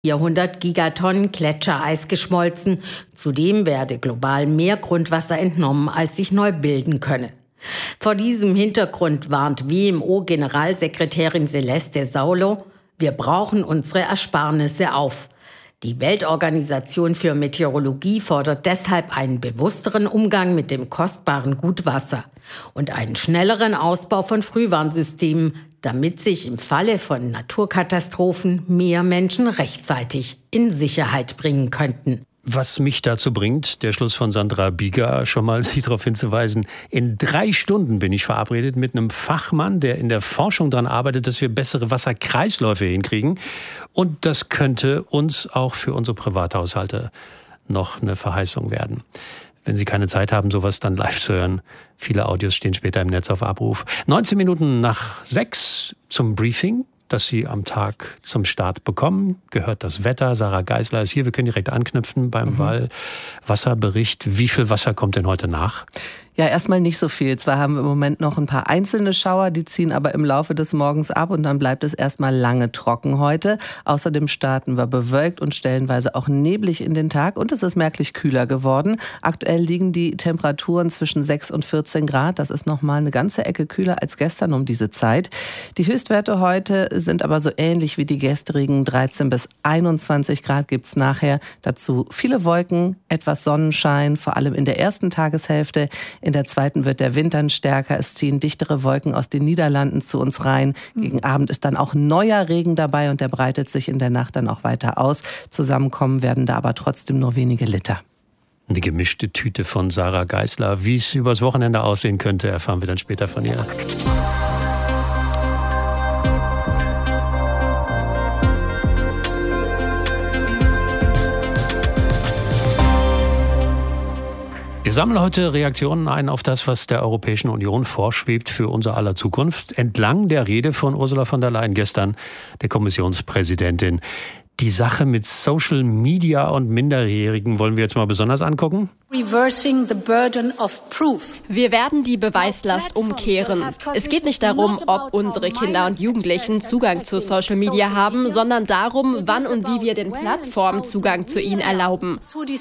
400 Gigatonnen Gletschereis geschmolzen. Zudem werde global mehr Grundwasser entnommen, als sich neu bilden könne. Vor diesem Hintergrund warnt WMO-Generalsekretärin Celeste Saulo: Wir brauchen unsere Ersparnisse auf. Die Weltorganisation für Meteorologie fordert deshalb einen bewussteren Umgang mit dem kostbaren Gut Wasser und einen schnelleren Ausbau von Frühwarnsystemen, damit sich im Falle von Naturkatastrophen mehr Menschen rechtzeitig in Sicherheit bringen könnten. Was mich dazu bringt, der Schluss von Sandra Bieger, schon mal Sie darauf hinzuweisen, in 3 Stunden bin ich verabredet mit einem Fachmann, der in der Forschung daran arbeitet, dass wir bessere Wasserkreisläufe hinkriegen. Und das könnte uns auch für unsere Privathaushalte noch eine Verheißung werden. Wenn Sie keine Zeit haben, sowas dann live zu hören. Viele Audios stehen später im Netz auf Abruf. 19 Minuten nach 6 zum Briefing, das Sie am Tag zum Start bekommen. Gehört das Wetter. Sarah Geisler ist hier. Wir können direkt anknüpfen beim Wasserbericht. Wie viel Wasser kommt denn heute nach? Ja, erstmal nicht so viel. Zwar haben wir im Moment noch ein paar einzelne Schauer, die ziehen aber im Laufe des Morgens ab und dann bleibt es erstmal lange trocken heute. Außerdem starten wir bewölkt und stellenweise auch neblig in den Tag und es ist merklich kühler geworden. Aktuell liegen die Temperaturen zwischen 6 und 14 Grad. Das ist nochmal eine ganze Ecke kühler als gestern um diese Zeit. Die Höchstwerte heute sind aber so ähnlich wie die gestrigen. 13 bis 21 Grad gibt's nachher. Dazu viele Wolken, etwas Sonnenschein, vor allem in der ersten Tageshälfte. In der zweiten wird der Wind dann stärker. Es ziehen dichtere Wolken aus den Niederlanden zu uns rein. Gegen Abend ist dann auch neuer Regen dabei und der breitet sich in der Nacht dann auch weiter aus. Zusammenkommen werden da aber trotzdem nur wenige Liter. Eine gemischte Tüte von Sarah Geisler. Wie es übers Wochenende aussehen könnte, erfahren wir dann später von ihr. Wir sammeln heute Reaktionen ein auf das, was der Europäischen Union vorschwebt für unser aller Zukunft, entlang der Rede von Ursula von der Leyen gestern, der Kommissionspräsidentin. Die Sache mit Social Media und Minderjährigen wollen wir jetzt mal besonders angucken. Wir werden die Beweislast umkehren. Es geht nicht darum, ob unsere Kinder und Jugendlichen Zugang zu Social Media haben, sondern darum, wann und wie wir den Plattformen Zugang zu ihnen erlauben.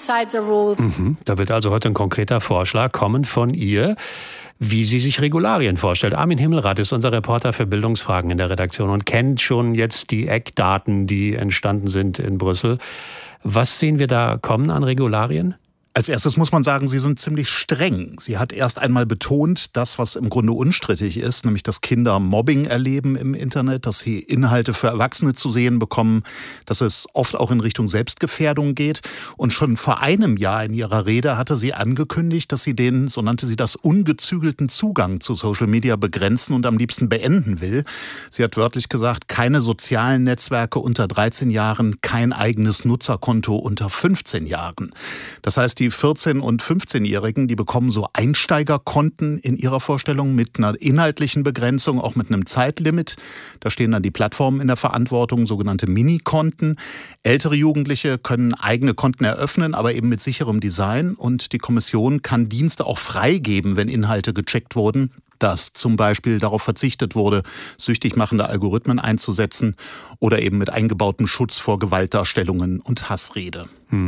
Da wird also heute ein konkreter Vorschlag kommen von ihr, wie sie sich Regularien vorstellt. Armin Himmelrath ist unser Reporter für Bildungsfragen in der Redaktion und kennt schon jetzt die Eckdaten, die entstanden sind in Brüssel. Was sehen wir da kommen an Regularien? Als erstes muss man sagen, sie sind ziemlich streng. Sie hat erst einmal betont, das, was im Grunde unstrittig ist, nämlich dass Kinder Mobbing erleben im Internet, dass sie Inhalte für Erwachsene zu sehen bekommen, dass es oft auch in Richtung Selbstgefährdung geht. Und schon vor einem Jahr in ihrer Rede hatte sie angekündigt, dass sie den, so nannte sie das, ungezügelten Zugang zu Social Media begrenzen und am liebsten beenden will. Sie hat wörtlich gesagt, keine sozialen Netzwerke unter 13 Jahren, kein eigenes Nutzerkonto unter 15 Jahren. Das heißt, die 14- und 15-Jährigen, die bekommen so Einsteigerkonten in ihrer Vorstellung mit einer inhaltlichen Begrenzung, auch mit einem Zeitlimit. Da stehen dann die Plattformen in der Verantwortung, sogenannte Minikonten. Ältere Jugendliche können eigene Konten eröffnen, aber eben mit sicherem Design. Und die Kommission kann Dienste auch freigeben, wenn Inhalte gecheckt wurden, dass zum Beispiel darauf verzichtet wurde, süchtig machende Algorithmen einzusetzen oder eben mit eingebautem Schutz vor Gewaltdarstellungen und Hassrede.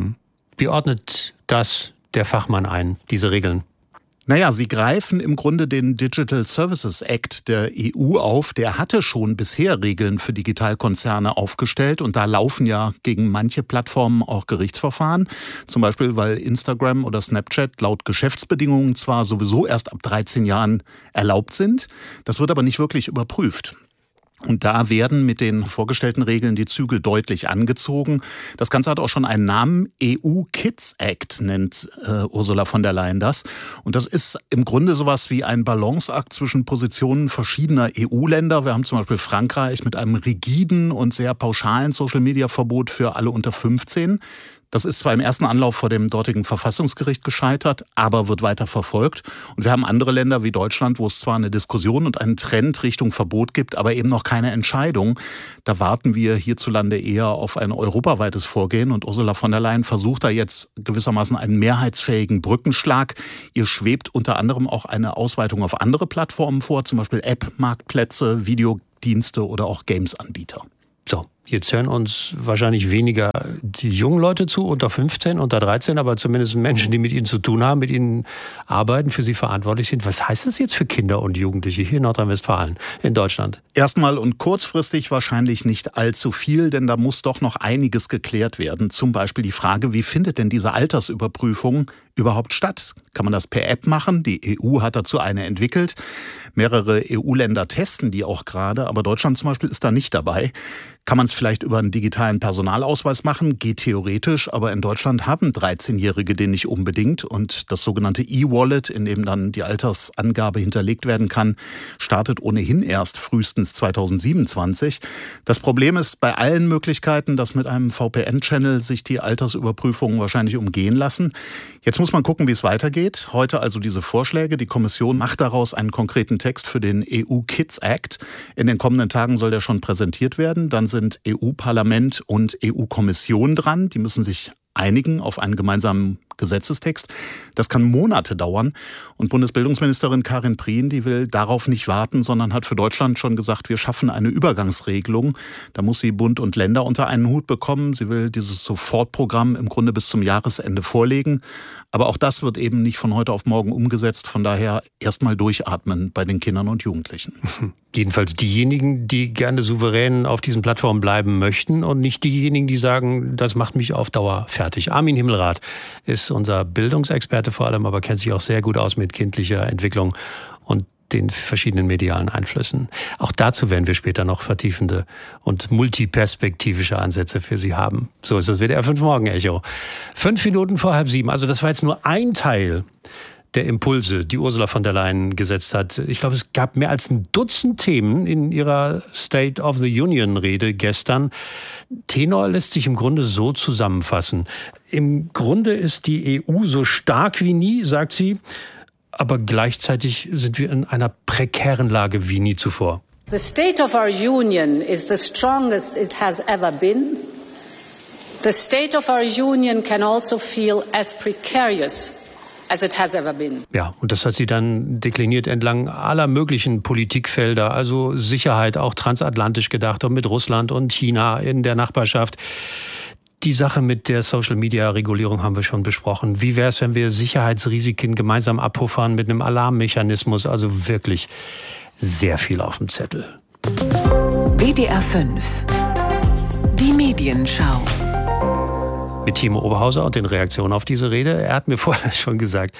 Wie ordnet das der Fachmann ein, diese Regeln? Naja, sie greifen im Grunde den Digital Services Act der EU auf. Der hatte schon bisher Regeln für Digitalkonzerne aufgestellt und da laufen ja gegen manche Plattformen auch Gerichtsverfahren. Zum Beispiel, weil Instagram oder Snapchat laut Geschäftsbedingungen zwar sowieso erst ab 13 Jahren erlaubt sind, das wird aber nicht wirklich überprüft. Und da werden mit den vorgestellten Regeln die Zügel deutlich angezogen. Das Ganze hat auch schon einen Namen. EU Kids Act nennt Ursula von der Leyen das. Und das ist im Grunde sowas wie ein Balanceakt zwischen Positionen verschiedener EU-Länder. Wir haben zum Beispiel Frankreich mit einem rigiden und sehr pauschalen Social-Media-Verbot für alle unter 15. Das ist zwar im ersten Anlauf vor dem dortigen Verfassungsgericht gescheitert, aber wird weiter verfolgt. Und wir haben andere Länder wie Deutschland, wo es zwar eine Diskussion und einen Trend Richtung Verbot gibt, aber eben noch keine Entscheidung. Da warten wir hierzulande eher auf ein europaweites Vorgehen. Und Ursula von der Leyen versucht da jetzt gewissermaßen einen mehrheitsfähigen Brückenschlag. Ihr schwebt unter anderem auch eine Ausweitung auf andere Plattformen vor, zum Beispiel App-Marktplätze, Videodienste oder auch Games-Anbieter. So, Jetzt hören uns wahrscheinlich weniger die jungen Leute zu, unter 15, unter 13, aber zumindest Menschen, die mit ihnen zu tun haben, mit ihnen arbeiten, für sie verantwortlich sind. Was heißt das jetzt für Kinder und Jugendliche hier in Nordrhein-Westfalen, in Deutschland? Erstmal und kurzfristig wahrscheinlich nicht allzu viel, denn da muss doch noch einiges geklärt werden. Zum Beispiel die Frage, wie findet denn diese Altersüberprüfung überhaupt statt? Kann man das per App machen? Die EU hat dazu eine entwickelt. Mehrere EU-Länder testen die auch gerade, aber Deutschland zum Beispiel ist da nicht dabei. Kann man es vielleicht über einen digitalen Personalausweis machen? Geht theoretisch, aber in Deutschland haben 13-Jährige den nicht unbedingt. Und das sogenannte E-Wallet, in dem dann die Altersangabe hinterlegt werden kann, startet ohnehin erst frühestens 2027. Das Problem ist bei allen Möglichkeiten, dass mit einem VPN-Channel sich die Altersüberprüfungen wahrscheinlich umgehen lassen. Jetzt muss man gucken, wie es weitergeht. Heute also diese Vorschläge. Die Kommission macht daraus einen konkreten Text für den EU-Kids Act. In den kommenden Tagen soll der schon präsentiert werden. Dann sind EU-Parlament und EU-Kommission dran. Die müssen sich einigen auf einen gemeinsamen Gesetzestext. Das kann Monate dauern. Und Bundesbildungsministerin Karin Prien, die will darauf nicht warten, sondern hat für Deutschland schon gesagt, wir schaffen eine Übergangsregelung. Da muss sie Bund und Länder unter einen Hut bekommen. Sie will dieses Sofortprogramm im Grunde bis zum Jahresende vorlegen. Aber auch das wird eben nicht von heute auf morgen umgesetzt. Von daher erstmal durchatmen bei den Kindern und Jugendlichen. Jedenfalls diejenigen, die gerne souverän auf diesen Plattformen bleiben möchten und nicht diejenigen, die sagen, das macht mich auf Dauer fertig. Armin Himmelrath ist unser Bildungsexperte vor allem, aber kennt sich auch sehr gut aus mit kindlicher Entwicklung und den verschiedenen medialen Einflüssen. Auch dazu werden wir später noch vertiefende und multiperspektivische Ansätze für Sie haben. So ist das WDR 5 Morgen-Echo. 5 Minuten vor 6:30. Also das war jetzt nur ein Teil der Impulse, die Ursula von der Leyen gesetzt hat. Ich glaube, es gab mehr als ein Dutzend Themen in ihrer State of the Union-Rede gestern. Tenor lässt sich im Grunde so zusammenfassen. Im Grunde ist die EU so stark wie nie, sagt sie, aber gleichzeitig sind wir in einer prekären Lage wie nie zuvor. The state of our union is the strongest it has ever been. The state of our union can also feel as precarious as it has ever been. Ja, und das hat sie dann dekliniert entlang aller möglichen Politikfelder, also Sicherheit auch transatlantisch gedacht und mit Russland und China in der Nachbarschaft. Die Sache mit der Social-Media-Regulierung haben wir schon besprochen. Wie wäre es, wenn wir Sicherheitsrisiken gemeinsam abpuffern mit einem Alarmmechanismus? Also wirklich sehr viel auf dem Zettel. WDR 5. Die Medienschau. Mit Timo Oberhauser und den Reaktionen auf diese Rede. Er hat mir vorher schon gesagt,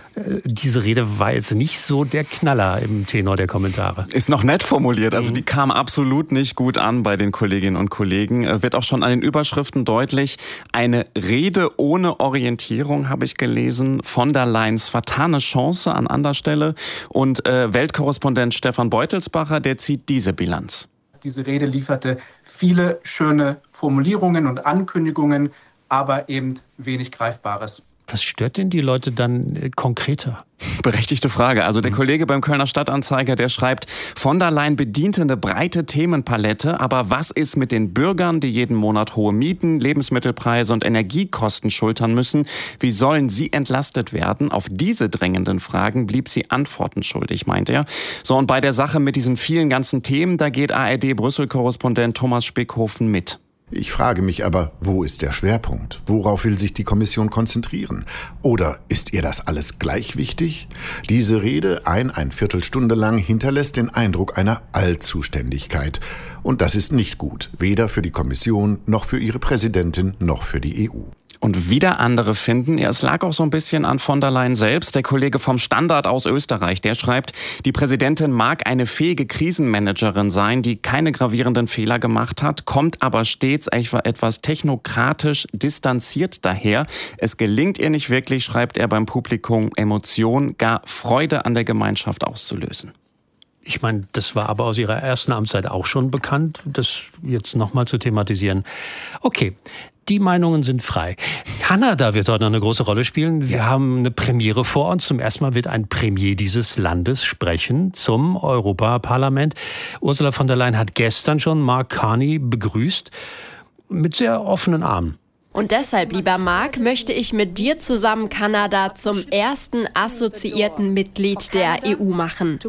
diese Rede war jetzt nicht so der Knaller im Tenor der Kommentare. Ist noch nett formuliert, also die kam absolut nicht gut an bei den Kolleginnen und Kollegen. Wird auch schon an den Überschriften deutlich. Eine Rede ohne Orientierung, habe ich gelesen. Von der Leyens vertane Chance an anderer Stelle. Und Weltkorrespondent Stefan Beutelsbacher, der zieht diese Bilanz. Diese Rede lieferte viele schöne Formulierungen und Ankündigungen, aber eben wenig Greifbares. Was stört denn die Leute dann konkreter? Berechtigte Frage. Also der Kollege beim Kölner Stadtanzeiger, der schreibt, von der Leyen bediente eine breite Themenpalette, aber was ist mit den Bürgern, die jeden Monat hohe Mieten, Lebensmittelpreise und Energiekosten schultern müssen? Wie sollen sie entlastet werden? Auf diese drängenden Fragen blieb sie Antworten schuldig, meint er. So, und bei der Sache mit diesen vielen ganzen Themen, da geht ARD-Brüssel-Korrespondent Thomas Spickhofen mit. Ich frage mich aber, wo ist der Schwerpunkt? Worauf will sich die Kommission konzentrieren? Oder ist ihr das alles gleich wichtig? Diese Rede, ein Viertelstunde lang, hinterlässt den Eindruck einer Allzuständigkeit. Und das ist nicht gut, weder für die Kommission, noch für ihre Präsidentin, noch für die EU. Und wieder andere finden, es lag auch so ein bisschen an von der Leyen selbst. Der Kollege vom Standard aus Österreich, der schreibt, die Präsidentin mag eine fähige Krisenmanagerin sein, die keine gravierenden Fehler gemacht hat, kommt aber stets etwas technokratisch distanziert daher. Es gelingt ihr nicht wirklich, schreibt er beim Publikum, Emotion, gar Freude an der Gemeinschaft auszulösen. Ich meine, das war aber aus ihrer ersten Amtszeit auch schon bekannt, das jetzt nochmal zu thematisieren. Okay. Die Meinungen sind frei. Kanada wird heute noch eine große Rolle spielen. Wir haben eine Premiere vor uns. Zum ersten Mal wird ein Premier dieses Landes sprechen zum Europaparlament. Ursula von der Leyen hat gestern schon Mark Carney begrüßt mit sehr offenen Armen. Und deshalb, lieber Marc, möchte ich mit dir zusammen Kanada zum ersten assoziierten Mitglied der EU machen.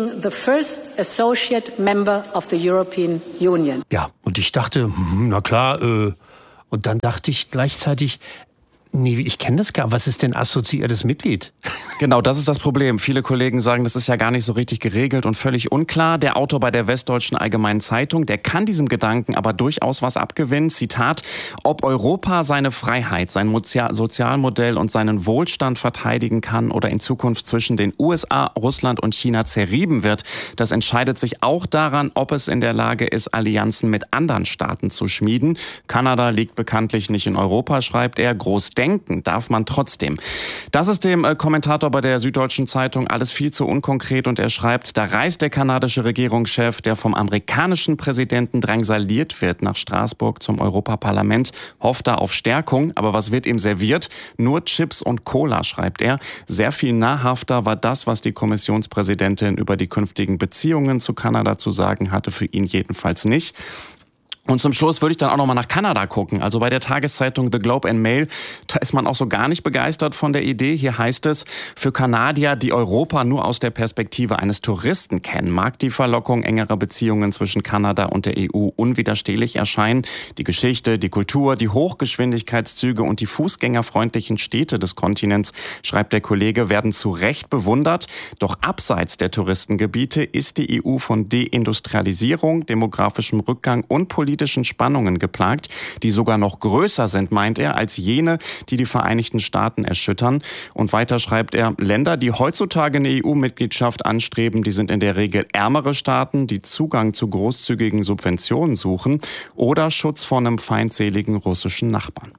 Ja, und ich dachte, na klar, und dann dachte ich gleichzeitig, nee, ich kenne das gar nicht. Was ist denn assoziiertes Mitglied? Genau, das ist das Problem. Viele Kollegen sagen, das ist ja gar nicht so richtig geregelt und völlig unklar. Der Autor bei der Westdeutschen Allgemeinen Zeitung, der kann diesem Gedanken aber durchaus was abgewinnen. Zitat: Ob Europa seine Freiheit, sein Sozialmodell und seinen Wohlstand verteidigen kann oder in Zukunft zwischen den USA, Russland und China zerrieben wird, das entscheidet sich auch daran, ob es in der Lage ist, Allianzen mit anderen Staaten zu schmieden. Kanada liegt bekanntlich nicht in Europa, schreibt er. Groß denken darf man trotzdem. Das ist dem Kommentator bei der Süddeutschen Zeitung alles viel zu unkonkret und er schreibt, da reist der kanadische Regierungschef, der vom amerikanischen Präsidenten drangsaliert wird, nach Straßburg zum Europaparlament, hofft da auf Stärkung, aber was wird ihm serviert? Nur Chips und Cola, schreibt er. Sehr viel nahrhafter war das, was die Kommissionspräsidentin über die künftigen Beziehungen zu Kanada zu sagen hatte, für ihn jedenfalls nicht. Und zum Schluss würde ich dann auch noch mal nach Kanada gucken. Also bei der Tageszeitung The Globe and Mail, da ist man auch so gar nicht begeistert von der Idee. Hier heißt es, für Kanadier, die Europa nur aus der Perspektive eines Touristen kennen, mag die Verlockung engerer Beziehungen zwischen Kanada und der EU unwiderstehlich erscheinen. Die Geschichte, die Kultur, die Hochgeschwindigkeitszüge und die fußgängerfreundlichen Städte des Kontinents, schreibt der Kollege, werden zu Recht bewundert. Doch abseits der Touristengebiete ist die EU von Deindustrialisierung, demografischem Rückgang und politischen Spannungen geplagt, die sogar noch größer sind, meint er, als jene, die die Vereinigten Staaten erschüttern. Und weiter schreibt er, Länder, die heutzutage eine EU-Mitgliedschaft anstreben, die sind in der Regel ärmere Staaten, die Zugang zu großzügigen Subventionen suchen oder Schutz vor einem feindseligen russischen Nachbarn.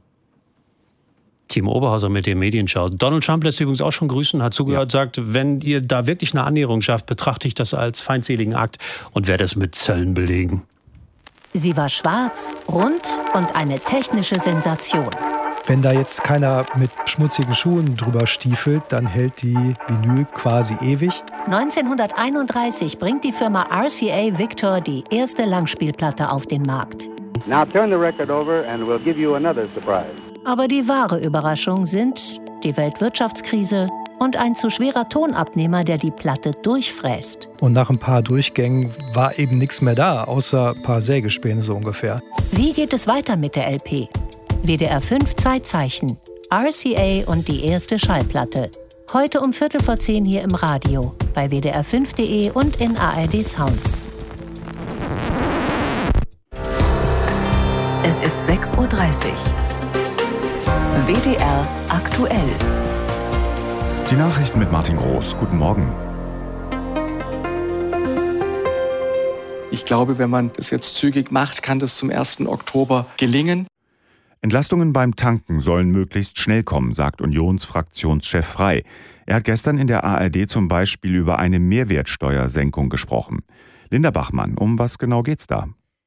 Timo Oberhauser mit der Medienschau. Donald Trump lässt übrigens auch schon grüßen, hat zugehört, sagt, wenn ihr da wirklich eine Annäherung schafft, betrachte ich das als feindseligen Akt und werde es mit Zöllen belegen. Sie war schwarz, rund und eine technische Sensation. Wenn da jetzt keiner mit schmutzigen Schuhen drüber stiefelt, dann hält die Vinyl quasi ewig. 1931 bringt die Firma RCA Victor die erste Langspielplatte auf den Markt. Now turn the record over and we'll give you another surprise. Aber die wahre Überraschung sind die Weltwirtschaftskrise und ein zu schwerer Tonabnehmer, der die Platte durchfräst. Und nach ein paar Durchgängen war eben nichts mehr da, außer ein paar Sägespäne so ungefähr. Wie geht es weiter mit der LP? WDR 5 Zeitzeichen, RCA und die erste Schallplatte. Heute um 9:45 hier im Radio, bei wdr5.de und in ARD Sounds. Es ist 6:30 Uhr. WDR aktuell. Die Nachrichten mit Martin Groß. Guten Morgen. Ich glaube, wenn man das jetzt zügig macht, kann das zum 1. Oktober gelingen. Entlastungen beim Tanken sollen möglichst schnell kommen, sagt Unionsfraktionschef Frey. Er hat gestern in der ARD zum Beispiel über eine Mehrwertsteuersenkung gesprochen. Linda Bachmann, um was genau geht's da?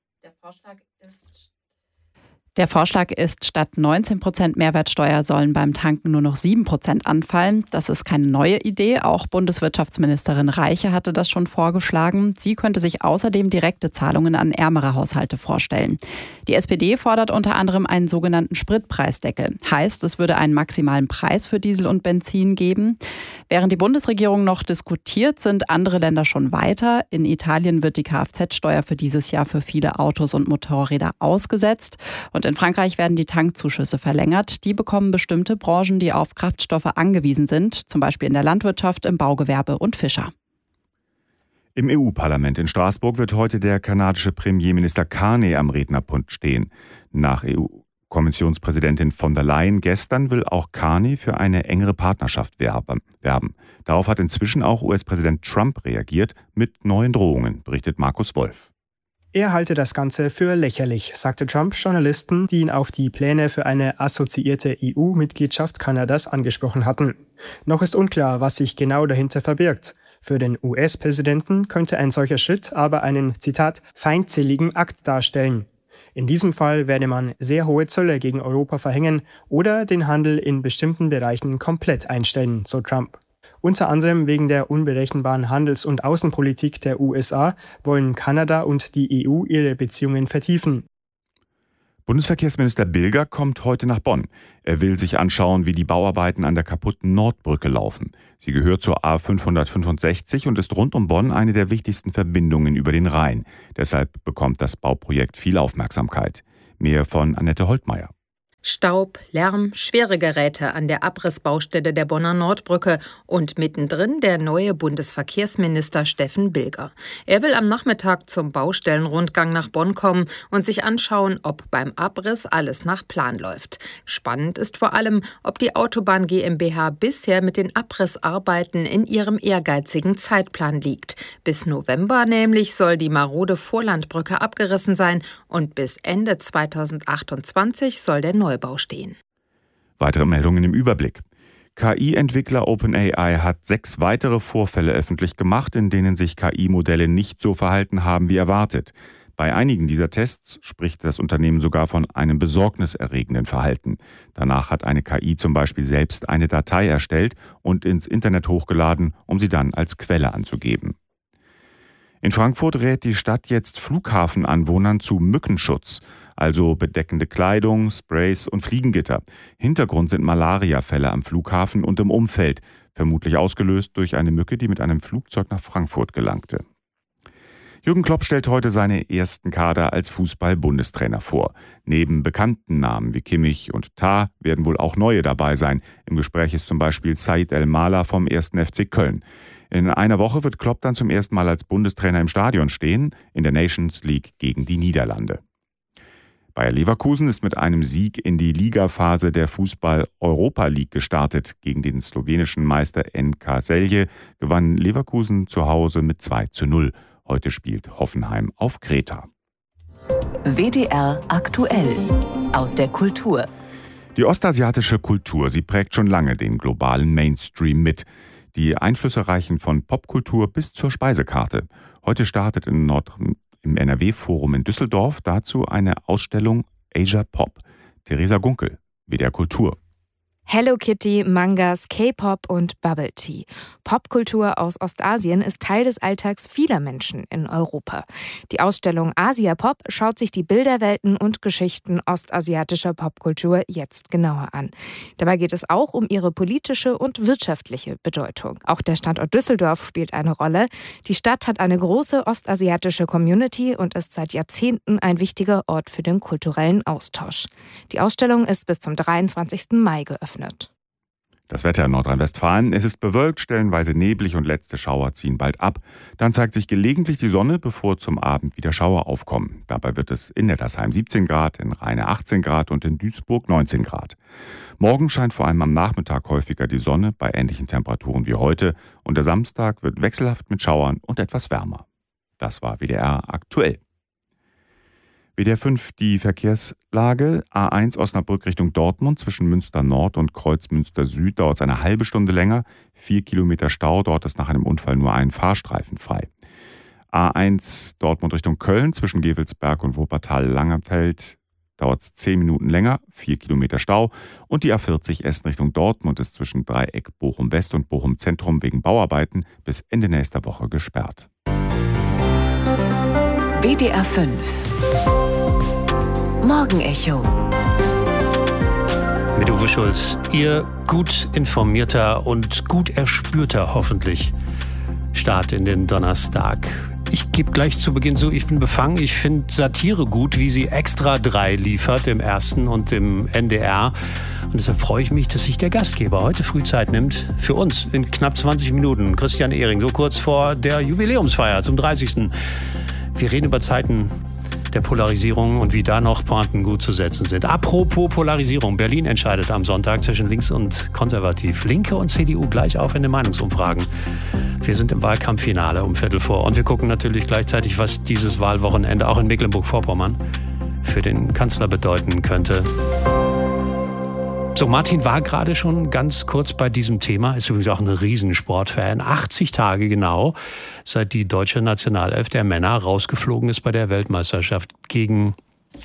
Der Vorschlag ist, statt 19% Mehrwertsteuer sollen beim Tanken nur noch 7% anfallen. Das ist keine neue Idee. Auch Bundeswirtschaftsministerin Reiche hatte das schon vorgeschlagen. Sie könnte sich außerdem direkte Zahlungen an ärmere Haushalte vorstellen. Die SPD fordert unter anderem einen sogenannten Spritpreisdeckel. Heißt, es würde einen maximalen Preis für Diesel und Benzin geben. Während die Bundesregierung noch diskutiert, sind andere Länder schon weiter. In Italien wird die Kfz-Steuer für dieses Jahr für viele Autos und Motorräder ausgesetzt. Und in Frankreich werden die Tankzuschüsse verlängert. Die bekommen bestimmte Branchen, die auf Kraftstoffe angewiesen sind, zum Beispiel in der Landwirtschaft, im Baugewerbe und Fischer. Im EU-Parlament in Straßburg wird heute der kanadische Premierminister Carney am Rednerpult stehen. Nach EU-Kommissionspräsidentin von der Leyen gestern will auch Carney für eine engere Partnerschaft werben. Darauf hat inzwischen auch US-Präsident Trump reagiert mit neuen Drohungen, berichtet Markus Wolf. Er halte das Ganze für lächerlich, sagte Trump Journalisten, die ihn auf die Pläne für eine assoziierte EU-Mitgliedschaft Kanadas angesprochen hatten. Noch ist unklar, was sich genau dahinter verbirgt. Für den US-Präsidenten könnte ein solcher Schritt aber einen, Zitat, feindseligen Akt darstellen. In diesem Fall werde man sehr hohe Zölle gegen Europa verhängen oder den Handel in bestimmten Bereichen komplett einstellen, so Trump. Unter anderem wegen der unberechenbaren Handels- und Außenpolitik der USA wollen Kanada und die EU ihre Beziehungen vertiefen. Bundesverkehrsminister Bilger kommt heute nach Bonn. Er will sich anschauen, wie die Bauarbeiten an der kaputten Nordbrücke laufen. Sie gehört zur A565 und ist rund um Bonn eine der wichtigsten Verbindungen über den Rhein. Deshalb bekommt das Bauprojekt viel Aufmerksamkeit. Mehr von Annette Holtmeier. Staub, Lärm, schwere Geräte an der Abrissbaustelle der Bonner Nordbrücke und mittendrin der neue Bundesverkehrsminister Steffen Bilger. Er will am Nachmittag zum Baustellenrundgang nach Bonn kommen und sich anschauen, ob beim Abriss alles nach Plan läuft. Spannend ist vor allem, ob die Autobahn GmbH bisher mit den Abrissarbeiten in ihrem ehrgeizigen Zeitplan liegt. Bis November nämlich soll die marode Vorlandbrücke abgerissen sein und bis Ende 2028 soll der Neubau stehen. Weitere Meldungen im Überblick. KI-Entwickler OpenAI hat 6 weitere Vorfälle öffentlich gemacht, in denen sich KI-Modelle nicht so verhalten haben wie erwartet. Bei einigen dieser Tests spricht das Unternehmen sogar von einem besorgniserregenden Verhalten. Danach hat eine KI zum Beispiel selbst eine Datei erstellt und ins Internet hochgeladen, um sie dann als Quelle anzugeben. In Frankfurt rät die Stadt jetzt Flughafenanwohnern zu Mückenschutz, also bedeckende Kleidung, Sprays und Fliegengitter. Hintergrund sind Malariafälle am Flughafen und im Umfeld, vermutlich ausgelöst durch eine Mücke, die mit einem Flugzeug nach Frankfurt gelangte. Jürgen Klopp stellt heute seine ersten Kader als Fußball-Bundestrainer vor. Neben bekannten Namen wie Kimmich und Tah werden wohl auch neue dabei sein. Im Gespräch ist zum Beispiel Said El-Mala vom 1. FC Köln. In einer Woche wird Klopp dann zum ersten Mal als Bundestrainer im Stadion stehen, in der Nations League gegen die Niederlande. Bayer Leverkusen ist mit einem Sieg in die Ligaphase der Fußball-Europa League gestartet. Gegen den slowenischen Meister NK Celje gewann Leverkusen zu Hause mit 2:0. Heute spielt Hoffenheim auf Kreta. WDR aktuell aus der Kultur. Die ostasiatische Kultur, sie prägt schon lange den globalen Mainstream mit. Die Einflüsse reichen von Popkultur bis zur Speisekarte. Heute startet im NRW-Forum in Düsseldorf dazu eine Ausstellung Asia Pop. Theresa Gunkel, WDR Kultur. Hello Kitty, Mangas, K-Pop und Bubble Tea. Popkultur aus Ostasien ist Teil des Alltags vieler Menschen in Europa. Die Ausstellung Asia Pop schaut sich die Bilderwelten und Geschichten ostasiatischer Popkultur jetzt genauer an. Dabei geht es auch um ihre politische und wirtschaftliche Bedeutung. Auch der Standort Düsseldorf spielt eine Rolle. Die Stadt hat eine große ostasiatische Community und ist seit Jahrzehnten ein wichtiger Ort für den kulturellen Austausch. Die Ausstellung ist bis zum 23. Mai geöffnet. Das Wetter in Nordrhein-Westfalen. Es ist bewölkt, stellenweise neblig und letzte Schauer ziehen bald ab. Dann zeigt sich gelegentlich die Sonne, bevor zum Abend wieder Schauer aufkommen. Dabei wird es in Nettersheim 17 Grad, in Rheine 18 Grad und in Duisburg 19 Grad. Morgen scheint vor allem am Nachmittag häufiger die Sonne bei ähnlichen Temperaturen wie heute. Und der Samstag wird wechselhaft mit Schauern und etwas wärmer. Das war WDR aktuell. WDR 5 die Verkehrslage. A1 Osnabrück Richtung Dortmund zwischen Münster Nord und Kreuzmünster Süd dauert es eine halbe Stunde länger. 4 Kilometer Stau, dort ist nach einem Unfall nur ein Fahrstreifen frei. A1 Dortmund Richtung Köln zwischen Gevelsberg und Wuppertal-Langenfeld dauert es 10 Minuten länger, 4 Kilometer Stau. Und die A40 Essen Richtung Dortmund ist zwischen Dreieck Bochum West und Bochum Zentrum wegen Bauarbeiten bis Ende nächster Woche gesperrt. WDR 5 Morgenecho. Mit Uwe Schulz. Ihr gut informierter und gut erspürter, hoffentlich, Start in den Donnerstag. Ich gebe gleich zu Beginn zu, ich bin befangen. Ich finde Satire gut, wie sie Extra 3 liefert, im Ersten und im NDR. Und deshalb freue ich mich, dass sich der Gastgeber heute früh Zeit nimmt für uns in knapp 20 Minuten. Christian Ehring, so kurz vor der Jubiläumsfeier zum 30. Wir reden über Zeiten der Polarisierung und wie da noch Pointen gut zu setzen sind. Apropos Polarisierung. Berlin entscheidet am Sonntag zwischen links und konservativ. Linke und CDU gleich auf in den Meinungsumfragen. Wir sind im Wahlkampffinale um Viertel vor. Und wir gucken natürlich gleichzeitig, was dieses Wahlwochenende auch in Mecklenburg-Vorpommern für den Kanzler bedeuten könnte. So, Martin war gerade schon ganz kurz bei diesem Thema, ist übrigens auch ein Riesensportfan. 80 Tage genau, seit die deutsche Nationalelf der Männer rausgeflogen ist bei der Weltmeisterschaft gegen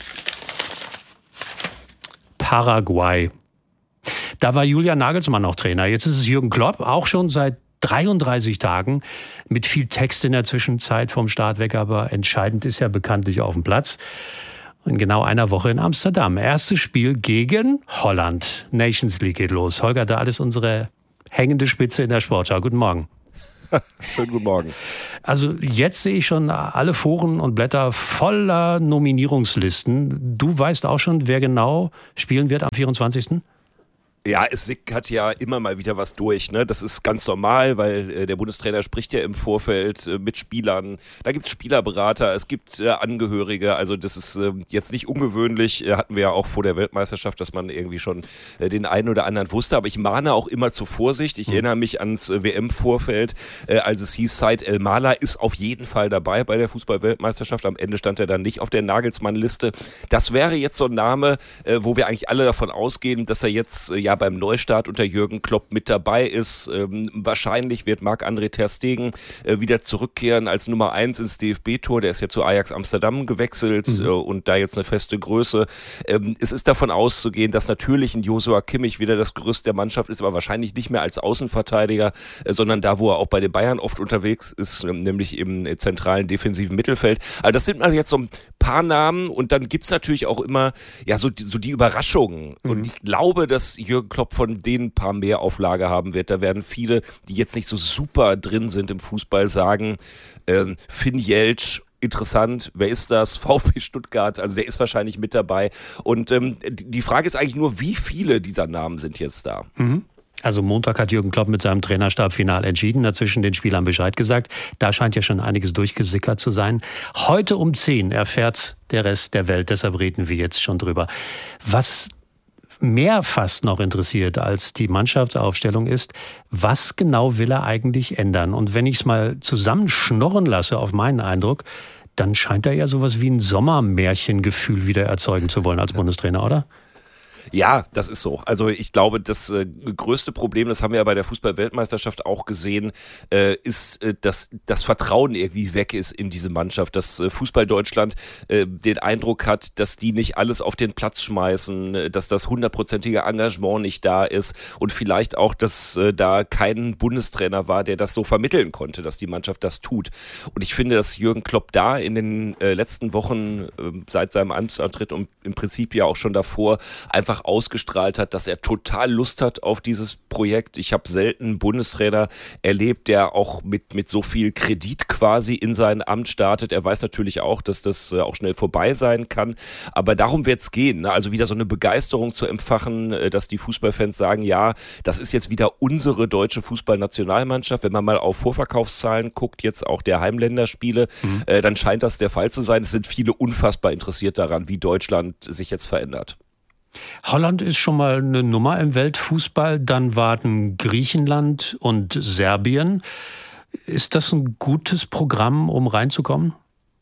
Paraguay. Da war Julian Nagelsmann noch Trainer. Jetzt ist es Jürgen Klopp, auch schon seit 33 Tagen, mit viel Text in der Zwischenzeit vom Start weg, aber entscheidend ist ja bekanntlich auf dem Platz. In genau einer Woche in Amsterdam. Erstes Spiel gegen Holland. Nations League geht los. Holger Dahl ist unsere hängende Spitze in der Sportschau. Guten Morgen. Schönen guten Morgen. Also jetzt sehe ich schon alle Foren und Blätter voller Nominierungslisten. Du weißt auch schon, wer genau spielen wird am 24.? Ja, es sickert ja immer mal wieder was durch, ne? Das ist ganz normal, weil der Bundestrainer spricht ja im Vorfeld mit Spielern. Da gibt es Spielerberater, es gibt Angehörige. Also das ist jetzt nicht ungewöhnlich. Hatten wir ja auch vor der Weltmeisterschaft, dass man irgendwie schon den einen oder anderen wusste. Aber ich mahne auch immer zur Vorsicht. Ich erinnere mich ans WM-Vorfeld, als es hieß, Said El-Mala ist auf jeden Fall dabei bei der Fußball-Weltmeisterschaft. Am Ende stand er dann nicht auf der Nagelsmann-Liste. Das wäre jetzt so ein Name, wo wir eigentlich alle davon ausgehen, dass er jetzt beim Neustart unter Jürgen Klopp mit dabei ist. Wahrscheinlich wird Marc-André ter Stegen wieder zurückkehren als Nummer 1 ins DFB-Tor. Der ist ja zu Ajax Amsterdam gewechselt und da jetzt eine feste Größe. Es ist davon auszugehen, dass natürlich ein Joshua Kimmich wieder das Gerüst der Mannschaft ist, aber wahrscheinlich nicht mehr als Außenverteidiger, sondern da, wo er auch bei den Bayern oft unterwegs ist, nämlich im zentralen defensiven Mittelfeld. Also das sind also jetzt so ein paar Namen und dann gibt es natürlich auch immer so die Überraschungen. Und ich glaube, dass Jürgen Klopp von denen ein paar mehr Auflage haben wird. Da werden viele, die jetzt nicht so super drin sind im Fußball, sagen, Finn Jeltsch, interessant, wer ist das? VfB Stuttgart, also der ist wahrscheinlich mit dabei. Und die Frage ist eigentlich nur, wie viele dieser Namen sind jetzt da? Also Montag hat Jürgen Klopp mit seinem Trainerstab final entschieden, dazwischen den Spielern Bescheid gesagt. Da scheint ja schon einiges durchgesickert zu sein. Heute um 10 erfährt der Rest der Welt, deshalb reden wir jetzt schon drüber. Was mehr fast noch interessiert als die Mannschaftsaufstellung ist, was genau will er eigentlich ändern? Und wenn ich es mal zusammenschnorren lasse auf meinen Eindruck, dann scheint er ja sowas wie ein Sommermärchengefühl wieder erzeugen zu wollen als Bundestrainer, oder? Ja, das ist so. Also ich glaube, das größte Problem, das haben wir ja bei der Fußball-Weltmeisterschaft auch gesehen, ist, dass das Vertrauen irgendwie weg ist in diese Mannschaft. Dass Fußball-Deutschland den Eindruck hat, dass die nicht alles auf den Platz schmeißen, dass das 100%ige Engagement nicht da ist und vielleicht auch, dass da kein Bundestrainer war, der das so vermitteln konnte, dass die Mannschaft das tut. Und ich finde, dass Jürgen Klopp da in den letzten Wochen seit seinem Amtsantritt und im Prinzip ja auch schon davor einfach ausgestrahlt hat, dass er total Lust hat auf dieses Projekt. Ich habe selten einen Bundestrainer erlebt, der auch mit so viel Kredit quasi in sein Amt startet. Er weiß natürlich auch, dass das auch schnell vorbei sein kann, aber darum wird es gehen, ne? Also wieder so eine Begeisterung zu empfachen, dass die Fußballfans sagen, ja, das ist jetzt wieder unsere deutsche Fußballnationalmannschaft. Wenn man mal auf Vorverkaufszahlen guckt, jetzt auch der Heimländerspiele, dann scheint das der Fall zu sein. Es sind viele unfassbar interessiert daran, wie Deutschland sich jetzt verändert. Holland ist schon mal eine Nummer im Weltfußball, dann warten Griechenland und Serbien. Ist das ein gutes Programm, um reinzukommen?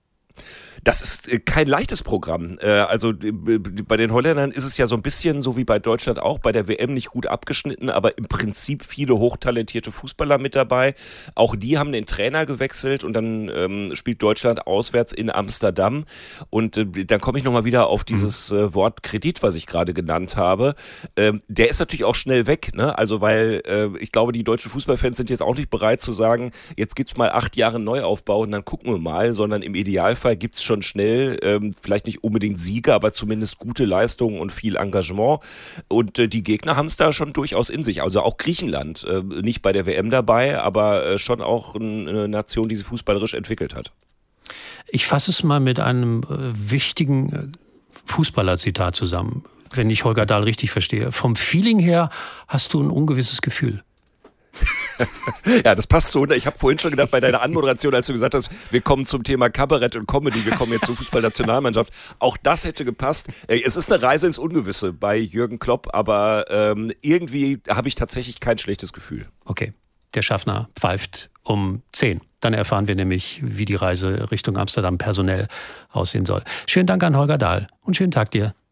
Das ist kein leichtes Programm. Also bei den Holländern ist es ja so ein bisschen so wie bei Deutschland auch, bei der WM nicht gut abgeschnitten, aber im Prinzip viele hochtalentierte Fußballer mit dabei. Auch die haben den Trainer gewechselt und dann spielt Deutschland auswärts in Amsterdam. Und dann komme ich nochmal wieder auf dieses Wort Kredit, was ich gerade genannt habe. Der ist natürlich auch schnell weg, ne? Also weil ich glaube, die deutschen Fußballfans sind jetzt auch nicht bereit zu sagen, jetzt gibt's mal 8 Jahre Neuaufbau und dann gucken wir mal, sondern im Idealfall gibt's schon schnell, vielleicht nicht unbedingt Siege, aber zumindest gute Leistungen und viel Engagement. Und die Gegner haben es da schon durchaus in sich. Also auch Griechenland, nicht bei der WM dabei, aber schon auch eine Nation, die sich fußballerisch entwickelt hat. Ich fasse es mal mit einem wichtigen Fußballer-Zitat zusammen, wenn ich Holger Dahl richtig verstehe. Vom Feeling her hast du ein ungewisses Gefühl. Ja, das passt so. Ich habe vorhin schon gedacht, bei deiner Anmoderation, als du gesagt hast, wir kommen zum Thema Kabarett und Comedy, wir kommen jetzt zur Fußballnationalmannschaft. Auch das hätte gepasst. Es ist eine Reise ins Ungewisse bei Jürgen Klopp, aber irgendwie habe ich tatsächlich kein schlechtes Gefühl. Okay, der Schaffner pfeift um 10. Dann erfahren wir nämlich, wie die Reise Richtung Amsterdam personell aussehen soll. Schönen Dank an Holger Dahl und schönen Tag dir.